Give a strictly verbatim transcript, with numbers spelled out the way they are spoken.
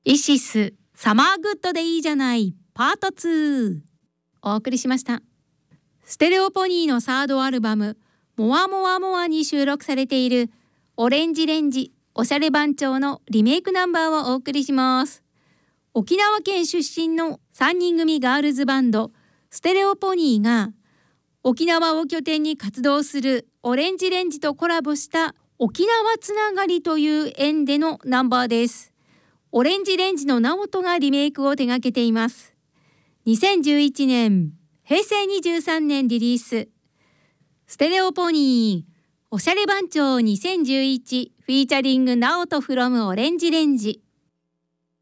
イシスサマーグッドでいいじゃないパートツーお送りしました。ステレオポニーのサードアルバムモワモワモワに収録されているオレンジレンジおしゃれ番長のリメイクナンバーをお送りします。沖縄県出身のさんにん組ガールズバンドステレオポニーが沖縄を拠点に活動するオレンジレンジとコラボした沖縄つながりという縁でのナンバーです。オレンジレンジの直人がリメイクを手掛けています。にせんじゅういちねん、へいせいにじゅうさんねんリリース。ステレオポニー、おしゃれ番長にせんじゅういちフィーチャリング直人 from オレンジレンジ。